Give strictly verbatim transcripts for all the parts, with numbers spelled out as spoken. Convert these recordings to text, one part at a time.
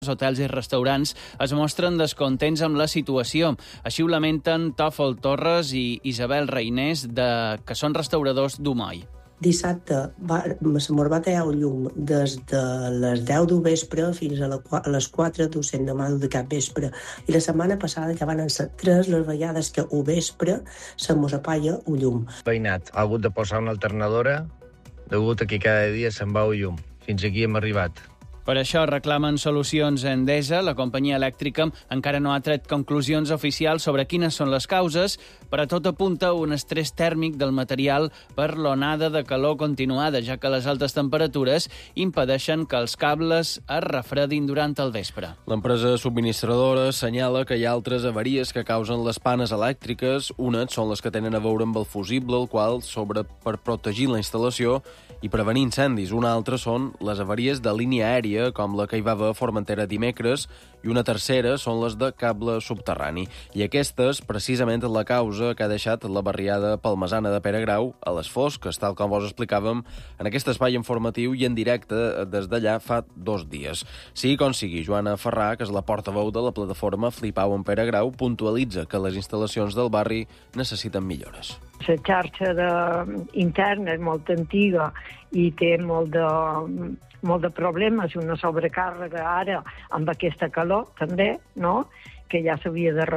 hotels i restaurants es mostren descontents amb la situació. Així ho lamenten Tòfol Torres i Isabel Reinés, de, que són restauradors d'Umoi. Dissabte va, se mos va tallar el llum des de les deu del vespre fins a, la, a les quatre docent demà de cap vespre. I la setmana passada ja van ser tres les vegades que al vespre se mos apaga el llum. Veïnat ha hagut de posar una alternadora degut a que cada dia se'n va el llum. Fins aquí hem arribat. Per això reclamen solucions a Endesa. La companyia elèctrica encara no ha tret conclusions oficials sobre quines són les causes, però tot apunta a un estrès tèrmic del material per l'onada de calor continuada, ja que les altes temperatures impedeixen que els cables es refredin durant el vespre. L'empresa subministradora assenyala que hi ha altres avaries que causen les panes elèctriques. Unes són les que tenen a veure amb el fusible, el qual s'obre per protegir la instal·lació i prevenir incendis. Una altra són les avaries de línia aèria, com la que hi va haver a Formentera dimecres, i una tercera són les de cable subterrani. I aquestes, precisament, la causa que ha deixat la barriada palmesana de Pere Grau a les fosques, tal com vos explicàvem en aquest espai informatiu i en directe des d'allà fa dos dies. Sigui com sigui, Joana Ferrà, que és la portaveu de la plataforma Flipau en Pere Grau, puntualitza que les instal·lacions del barri necessiten millores. La xarxa de, interna és molt antiga i té molt de, molt de problemes, una sobrecàrrega ara amb aquesta calor també, no? Que ja s'havia de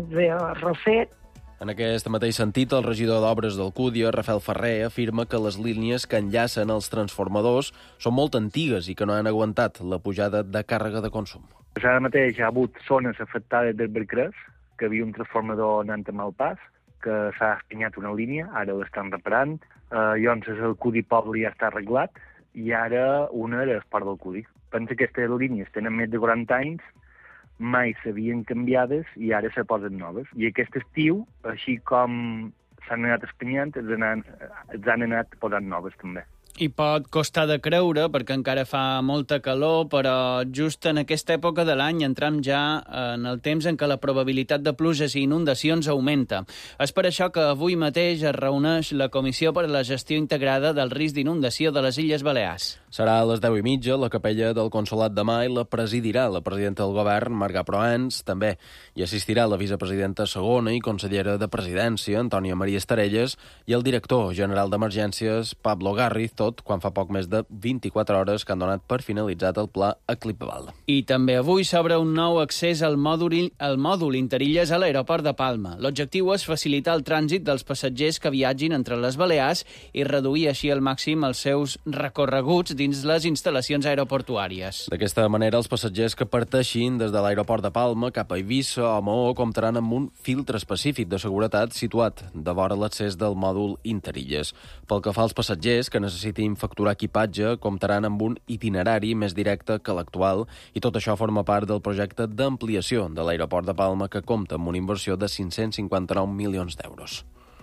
refer. En aquest mateix sentit, el regidor d'Obres d'Alcúdia, Rafael Ferrer, afirma que les línies que enllacen els transformadors són molt antigues i que no han aguantat la pujada de càrrega de consum. Ara mateix hi ha hagut zones afectades del Bercrés, que hi havia un transformador anant a mal pas, que s'ha espanyat una línia, ara l'estan reparant, eh, llavors el Cudi Poble ja està arreglat, i ara una era Esport del Cudi. Pensa que aquestes línies tenen més de quaranta anys, mai s'havien canviades i ara se posen noves. I aquest estiu, així com s'han anat espanyant, els han, els han anat posant noves també. I pot costar de creure, perquè encara fa molta calor, però just en aquesta època de l'any entrem ja en el temps en què la probabilitat de pluges i inundacions augmenta. És per això que avui mateix es reuneix la Comissió per a la Gestió Integrada del Risc d'Inundació de les Illes Balears. Serà a les deu i mitja, la capella del Consolat de Mai la presidirà la presidenta del govern, Marga Proans, també hi assistirà la vicepresidenta segona i consellera de Presidència, Antònia Maria Estarelles, i el director general d'Emergències, Pablo Garriz, tot quan fa poc més de vint-i-quatre hores que han donat per finalitzat el pla Eclipval. I també avui s'obre un nou accés al mòdul, al mòdul Interilles a l'aeroport de Palma. L'objectiu és facilitar el trànsit dels passatgers que viatgin entre les Balears i reduir així al màxim els seus recorreguts dins les instal·lacions aeroportuàries. D'aquesta manera, els passatgers que parteixin des de l'aeroport de Palma cap a Eivissa o Maó comptaran amb un filtre específic de seguretat situat de vora l'accés del mòdul Interilles. Pel que fa als passatgers que necessiten facturar equipatge, comptaran amb un itinerari més directe que l'actual, i tot això forma part del projecte d'ampliació de l'aeroport de Palma, que compta amb una inversió de cinc-cents cinquanta-nou milions d'euros.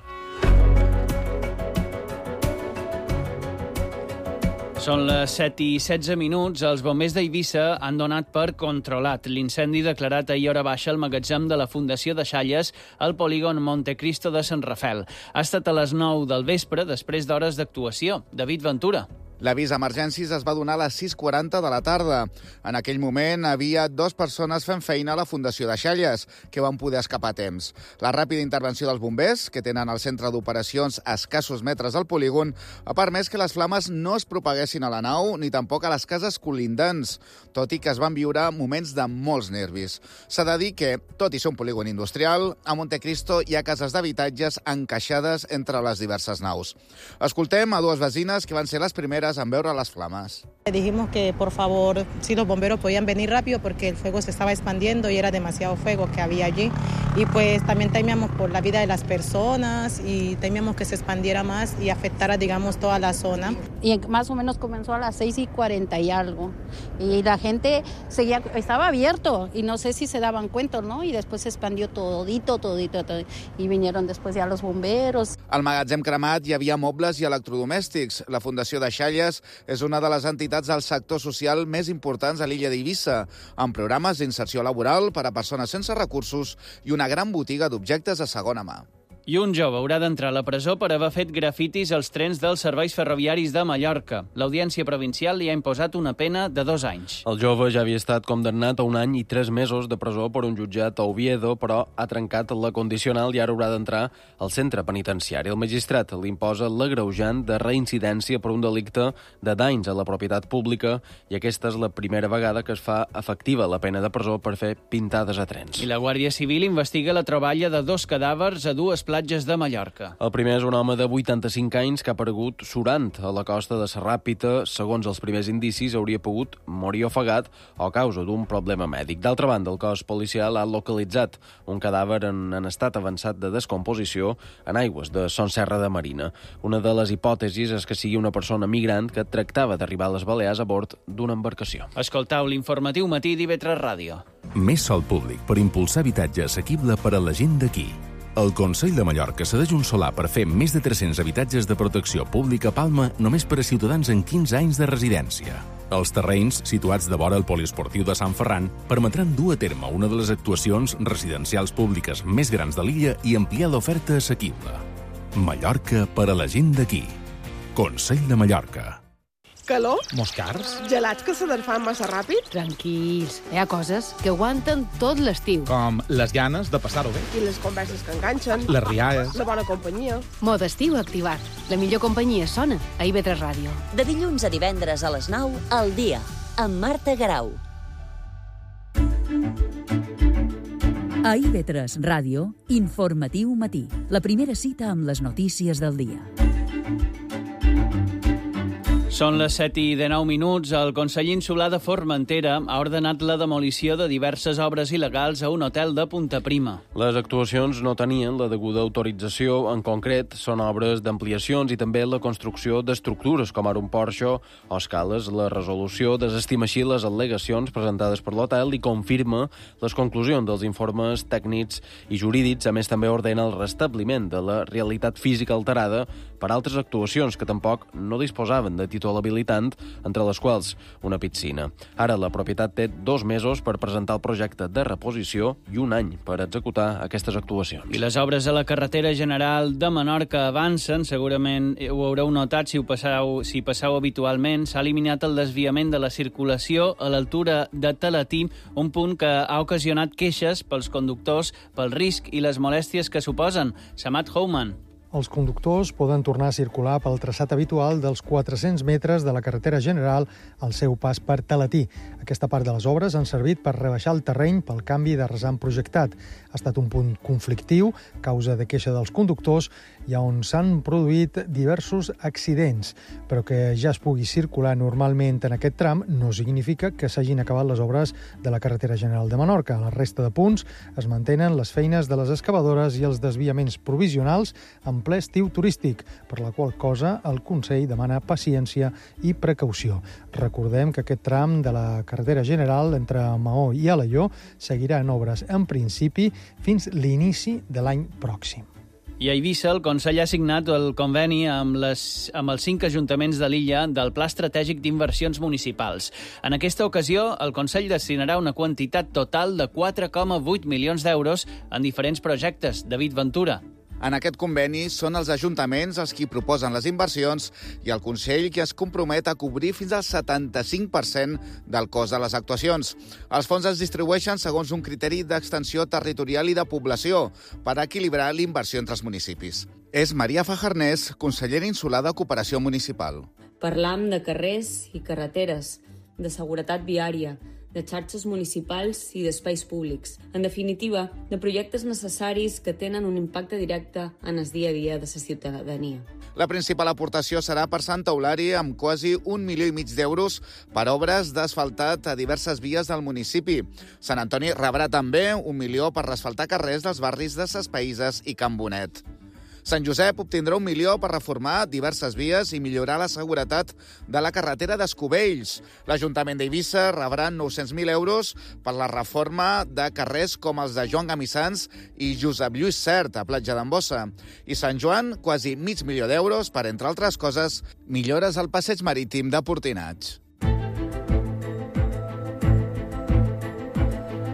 Són les set i setze minuts. Els bombers d'Eivissa han donat per controlat l'incendi declarat ahir hora baixa al magatzem de la Fundació de Xalles al polígon Montecristo de Sant Rafel. Ha estat a les nou del vespre, després d'hores d'actuació. David Ventura. L'avís d'emergències es va donar a les sis i quaranta de la tarda. En aquell moment havia dues persones fent feina a la Fundació de Xalles, que van poder escapar a temps. La ràpida intervenció dels bombers, que tenen el centre d'operacions a escassos metres del polígon, ha permès que les flames no es propaguessin a la nau ni tampoc a les cases colindants, tot i que es van viure moments de molts nervis. S'ha de dir que, tot i ser un polígon industrial, a Montecristo hi ha cases d'habitatges encaixades entre les diverses naus. Escoltem a dues veïnes que van ser les primeres en veure las flamas. Dijimos que por favor, si los bomberos podían venir rápido porque el fuego se estaba expandiendo y era demasiado fuego que había allí. Y pues también temíamos por la vida de las personas y temíamos que se expandiera más y afectara, digamos, toda la zona. Y más o menos comenzó a las seis y cuarenta y algo. Y la gente seguía, estaba abierto y no sé si se daban cuenta, ¿no? Y después se expandió todito, todito, todito. Y vinieron después ya los bomberos. Al magatzem cremat hi havia mobles i electrodomèstics. La Fundació de Xalles és una de les entitats del sector social més importants a l'illa d'Eivissa, amb programes d'inserció laboral per a persones sense recursos i una gran botiga d'objectes de segona mà. I un jove haurà d'entrar a la presó per haver fet grafitis als trens dels serveis ferroviaris de Mallorca. L'Audiència Provincial li ha imposat una pena de dos anys. El jove ja havia estat condemnat a un any i tres mesos de presó per un jutjat a Oviedo, però ha trencat la condicional i ara haurà d'entrar al centre penitenciari. El magistrat li imposa l'agreujant de reincidència per un delicte de danys a la propietat pública i aquesta és la primera vegada que es fa efectiva la pena de presó per fer pintades a trens. I la Guàrdia Civil investiga la troballa de dos cadàvers a dues platges de Mallorca. El primer és un home de vuitanta-cinc anys que ha aparegut surant a la costa de Serràpita. Segons els primers indicis, hauria pogut morir ofegat o a causa d'un problema mèdic. D'altra banda, el cos policial ha localitzat un cadàver en, en estat avançat de descomposició en aigües de Son Serra de Marina. Una de les hipòtesis és que sigui una persona migrant que tractava d'arribar a les Balears a bord d'una embarcació. Escoltau l'informatiu matí d'I V tres Ràdio. Més sòl públic per impulsar habitatge assequible per a la gent d'aquí. El Consell de Mallorca cedeix un solar per fer més de tres-cents habitatges de protecció pública a Palma només per a ciutadans amb quinze anys de residència. Els terrenys, situats de vora el poliesportiu de Sant Ferran, permetran dur a terme una de les actuacions residencials públiques més grans de l'illa i ampliar l'oferta assequible. Mallorca per a la gent d'aquí. Consell de Mallorca. Calor? Moscars? Gelats que s'aderfan massa ràpid? Tranquils, hi ha coses que aguanten tot l'estiu. Com les ganes de passar-ho bé. I les converses que enganxen. Les rialles. La bona companyia. Mode estiu activat. La millor companyia sona a I V tres Ràdio. De dilluns a divendres a les nou, al dia, amb Marta Garau. A I V tres Ràdio, informatiu matí. La primera cita amb les notícies del dia. Són les set i dinou minuts. El Consell Insular de Formentera ha ordenat la demolició de diverses obres il·legals a un hotel de Punta Prima. Les actuacions no tenien la deguda autorització. En concret, són obres d'ampliacions i també la construcció d'estructures, com ara un porxo o escales. La resolució desestima així les al·legacions presentades per l'hotel i confirma les conclusions dels informes tècnics i jurídics. A més, també ordena el restabliment de la realitat física alterada per altres actuacions que tampoc no disposaven de títol habilitant, entre les quals una piscina. Ara la propietat té dos mesos per presentar el projecte de reposició i un any per executar aquestes actuacions. I les obres a la carretera general de Menorca avancen. Segurament ho haureu notat si ho passeu, si passeu habitualment. S'ha eliminat el desviament de la circulació a l'altura de Talatí, un punt que ha ocasionat queixes pels conductors pel risc i les molèsties que suposen. Samat Houman. Els conductors poden tornar a circular pel traçat habitual dels quatre-cents metres de la carretera general al seu pas per Talatí. Aquesta part de les obres han servit per rebaixar el terreny pel canvi de rasant projectat. Ha estat un punt conflictiu, causa de queixa dels conductors, i on s'han produït diversos accidents. Però que ja es pugui circular normalment en aquest tram no significa que s'hagin acabat les obres de la carretera general de Menorca. A la resta de punts es mantenen les feines de les excavadores i els desviaments provisionals en ple estiu turístic, per la qual cosa el Consell demana paciència i precaució. Recordem que aquest tram de la carretera general entre Maó i Alaior seguirà en obres en principi fins l'inici de l'any pròxim. I a Eivissa, el Consell ha signat el conveni amb, les, amb els cinc ajuntaments de l'illa del Pla Estratègic d'Inversions Municipals. En aquesta ocasió, el Consell destinarà una quantitat total de quatre coma vuit milions d'euros en diferents projectes. David Ventura. En aquest conveni són els ajuntaments els qui proposen les inversions i el Consell qui es compromet a cobrir fins al setanta-cinc per cent del cost de les actuacions. Els fons es distribueixen segons un criteri d'extensió territorial i de població per equilibrar l'inversió entre els municipis. És Maria Fajarnés, consellera insular de Cooperació Municipal. Parlam de carrers i carreteres, de seguretat viària, de xarxes municipals i d'espais públics. En definitiva, de projectes necessaris que tenen un impacte directe en el dia a dia de la ciutadania. La principal aportació serà per Sant Eulari amb quasi un milió i mig d'euros per obres d'asfaltat a diverses vies del municipi. Sant Antoni rebrà també un milió per resfaltar carrers dels barris de Ses Païses i Can Bonet. Sant Josep obtindrà un milió per reformar diverses vies i millorar la seguretat de la carretera d'Escubells. L'Ajuntament d'Eivissa rebrà nou-cents mil euros per la reforma de carrers com els de Joan Gamissans i Josep Lluís Cert, a Platja d'Embossa. I Sant Joan, quasi mig milió d'euros per, entre altres coses, millores al passeig marítim de Portinats.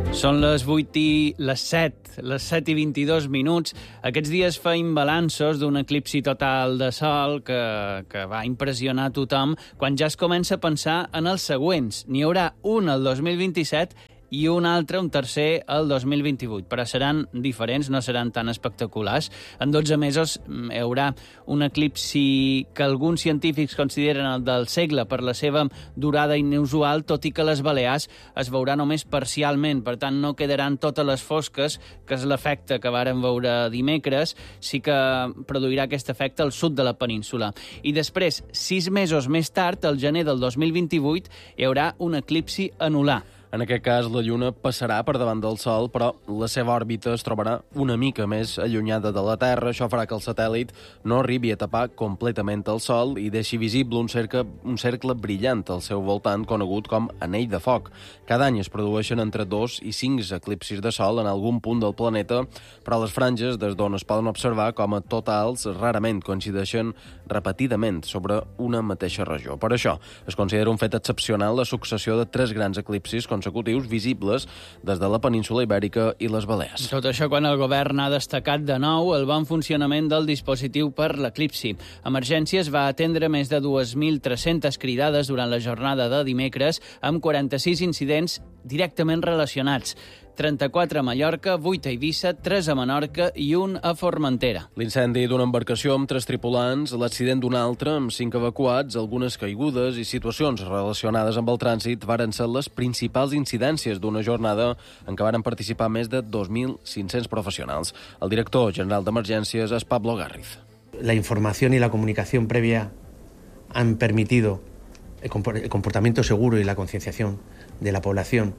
Són les vuit i les set, les set i vint-i-dos minuts. Aquests dies feim balanços d'un eclipsi total de sol que, que va impressionar tothom quan ja es comença a pensar en els següents. N'hi haurà un el dos mil vint-i-set i un altre, un tercer, el dos mil vint-i-vuit. Però seran diferents, no seran tan espectaculars. En dotze mesos hi haurà un eclipsi que alguns científics consideren el del segle per la seva durada inusual, tot i que les Balears es veurà només parcialment. Per tant, no quedaran totes les fosques, que és l'efecte que vàrem veure dimecres. Sí que produirà aquest efecte al sud de la península. I després, sis mesos més tard, al gener del dos mil vint-i-vuit, hi haurà un eclipsi anular. En aquest cas, la Lluna passarà per davant del Sol, però la seva òrbita es trobarà una mica més allunyada de la Terra. Això farà que el satèl·lit no arribi a tapar completament el Sol i deixi visible un cercle, un cercle brillant al seu voltant, conegut com anell de foc. Cada any es produeixen entre dos i cinc eclipsis de Sol en algun punt del planeta, però les franges des d'on es poden observar com a totals rarament coincideixen repetidament sobre una mateixa regió. Per això, es considera un fet excepcional la successió de tres grans eclipsis consecutius visibles des de la península Ibèrica i les Balears. Tot això quan el govern ha destacat de nou el bon funcionament del dispositiu per l'eclipsi. Emergències va atendre més de dos mil tres-centes cridades durant la jornada de dimecres, amb quaranta-sis incidents directament relacionats. trenta-quatre a Mallorca, vuit a Eivissa, tres a Menorca i un a Formentera. L'incendi d'una embarcació amb tres tripulants, l'accident d'un altre amb cinc evacuats, algunes caigudes i situacions relacionades amb el trànsit varen ser les principals incidències d'una jornada en què varen participar més de dos mil cinc-cents professionals. El director general d'Emergències és Pablo Garriz. La información y la comunicación previa han permitido el comportamiento seguro y la concienciación de la población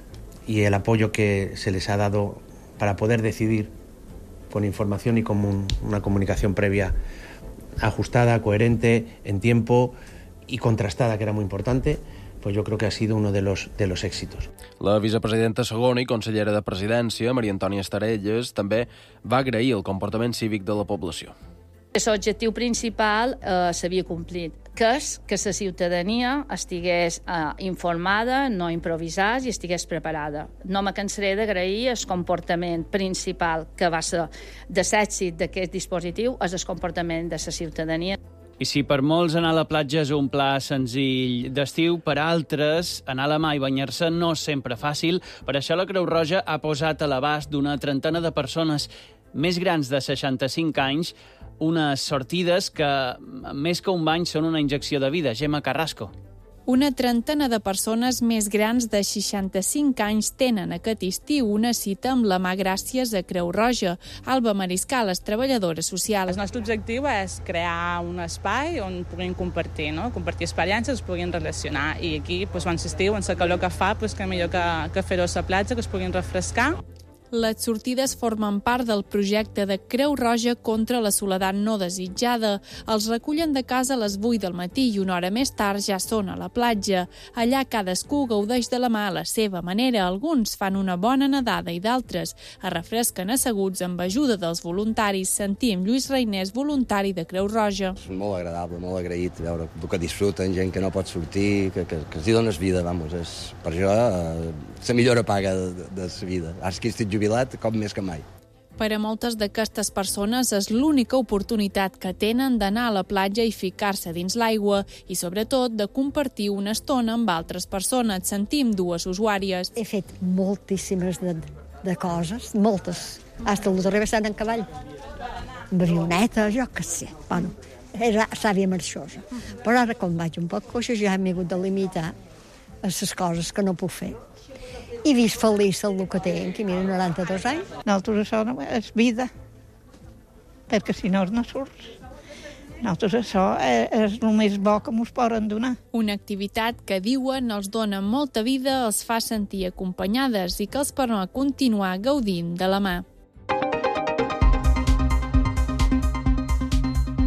y el apoyo que se les ha dado para poder decidir con información y con un, una comunicación previa ajustada, coherente, en tiempo y contrastada, que era muy importante, pues yo creo que ha sido uno de los, de los éxitos. La vicepresidenta segona i consellera de Presidència, Maria Antònia Estarelles, també va agrair el comportament cívic de la població. L'objectiu principal eh, s'havia complit, que és que la ciutadania estigués eh, informada, no improvisés i estigués preparada. No me cansaré d'agrair el comportament principal que va ser de l'èxit d'aquest dispositiu, és el comportament de la ciutadania. I si per molts anar a la platja és un pla senzill d'estiu, per altres anar a la mà i banyar-se no és sempre fàcil. Per això la Creu Roja ha posat a l'abast d'una trentena de persones més grans de seixanta-cinc anys unes sortides que, més que un bany, són una injecció de vida. Gemma Carrasco. Una trentena de persones més grans de seixanta-cinc anys tenen aquest estiu una cita amb la mà gràcies a Creu Roja. Alba Mariscal és treballadora social. El nostre objectiu és crear un espai on puguin compartir, no? compartir experiències, es puguin relacionar. I aquí, doncs, quan s'estiu, en la calor que fa, doncs, que millor que, que fer-ho a la platja, que es puguin refrescar. Les sortides formen part del projecte de Creu Roja contra la soledat no desitjada. Els recullen de casa a les vuit del matí i una hora més tard ja són a la platja. Allà cadascú gaudeix de la mà a la seva manera. Alguns fan una bona nedada i d'altres es refresquen asseguts amb ajuda dels voluntaris. Sentim Lluís Reinés, voluntari de Creu Roja. És molt agradable, molt agraït veure que disfruten, gent que no pot sortir, que, que, que els hi dones vida, vamos. És, per això, eh, la millora paga de, de la vida. Ara que estic jubilat, com més que mai. Per a moltes d'aquestes persones és l'única oportunitat que tenen d'anar a la platja i ficar-se dins l'aigua i, sobretot, de compartir una estona amb altres persones. Sentim dues usuàries. He fet moltíssimes de, de coses, moltes. Hasta el travessant en cavall. Amb avioneta, jo què sé. Bueno, era sàvia marxosa. Però ara, com vaig un poc coixa, ja hem hagut de limitar a les coses que no puc fer. I vist feliç el que tenc, i mira, noranta-dos anys. Nosaltres això no és vida, perquè si no no surts. Nosaltres això és, és el més bo que ens poden donar. Una activitat que diuen els dona molta vida, els fa sentir acompanyades i que els permet continuar gaudint de la mà.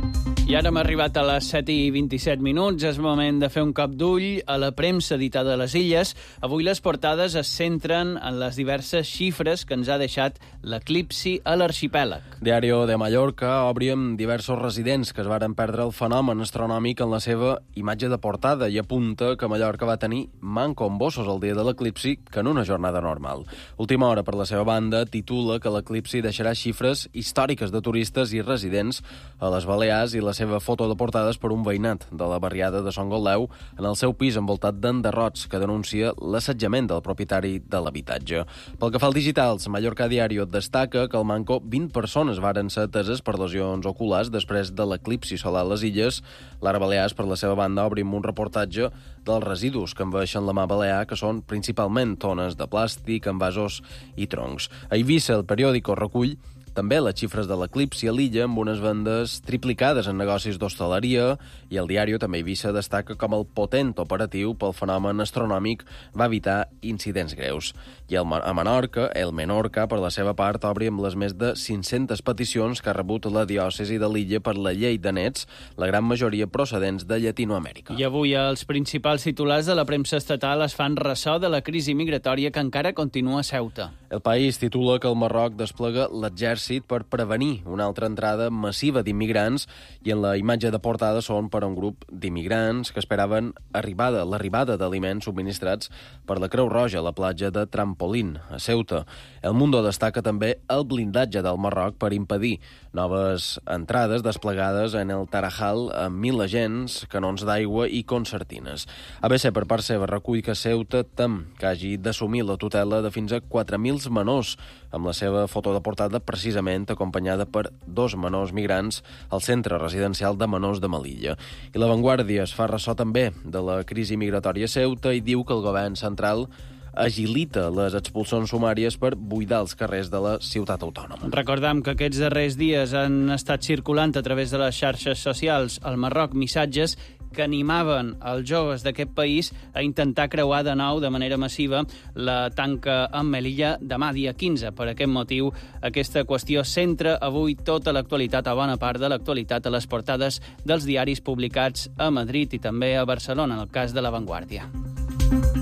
I ara hem arribat a les set i vint-i-set minuts. És moment de fer un cop d'ull a la premsa editada a les Illes. Avui les portades es centren en les diverses xifres que ens ha deixat l'eclipsi a l'arxipèlag. Diario de Mallorca obri amb diversos residents que es varen perdre el fenomen astronòmic en la seva imatge de portada i apunta que Mallorca va tenir manco embossos el dia de l'eclipsi que en una jornada normal. Última Hora, per la seva banda, titula que l'eclipsi deixarà xifres històriques de turistes i residents a les Balears i la seva foto de portades per un veïnat de la barriada de Son Goldeu en el seu pis envoltat d'enderrots que denuncia l'assetjament del propietari de l'habitatge. Pel que fa al digitals, Mallorca Diario destaca que al Manco vint persones varen ser ateses per lesions oculars després de l'eclipsi solar a les Illes. L'Ara Balears, per la seva banda, obrim un reportatge dels residus que envaeixen la mà balear, que són principalment tones de plàstic, envasos i troncs. A Eivissa, el periòdico recull també les xifres de l'eclipsi a l'illa amb unes vendes triplicades en negocis d'hostaleria i el diari també Eivissa destaca com el potent operatiu pel fenomen astronòmic va evitar incidents greus. I el, a Menorca, el Menorca, per la seva part, obri amb les més de cinc-centes peticions que ha rebut la diòcesi de l'illa per la llei de nets, la gran majoria procedents de Llatinoamèrica. I avui els principals titulars de la premsa estatal es fan ressò de la crisi migratòria que encara continua a Ceuta. El País titula que el Marroc desplega l'exèrcit per prevenir una altra entrada massiva d'immigrants i en la imatge de portada són per a un grup d'immigrants que esperaven arribada l'arribada d'aliments subministrats per la Creu Roja a la platja de Trampolín, a Ceuta. El Mundo destaca també el blindatge del Marroc per impedir noves entrades desplegades en el Tarajal amb mil agents, canons d'aigua i concertines. A B C, per part seva, recull que Ceuta tem que hagi d'assumir la tutela de fins a quatre mil menors, amb la seva foto de portada precisament acompanyada per dos menors migrants al centre residencial de menors de Melilla. I La Vanguardia es fa ressò també de la crisi migratòria a Ceuta i diu que el govern central agilita les expulsions sumàries per buidar els carrers de la ciutat autònoma. Recordam que aquests darrers dies han estat circulant a través de les xarxes socials al Marroc missatges que animaven els joves d'aquest país a intentar creuar de nou de manera massiva la tanca amb Melilla demà, dia quinze. Per aquest motiu, aquesta qüestió centra avui tota l'actualitat, a bona part de l'actualitat, a les portades dels diaris publicats a Madrid i també a Barcelona, en el cas de La Vanguardia.